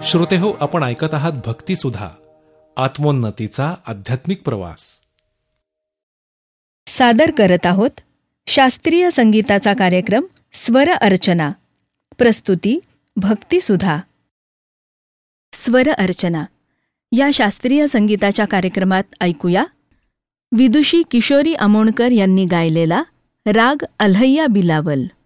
श्रोतेहो, आपण ऐकत आहात भक्तिसुधा, आत्मोन्नतीचा आध्यात्मिक प्रवास. सादर करत आहोत शास्त्रीय संगीताचा कार्यक्रम स्वर अर्चना. प्रस्तुती भक्तिसुधा. स्वर अर्चना या शास्त्रीय संगीताच्या कार्यक्रमात ऐकूया विदुषी किशोरी आमोणकर यांनी गायलेला राग अल्हैया बिलावल.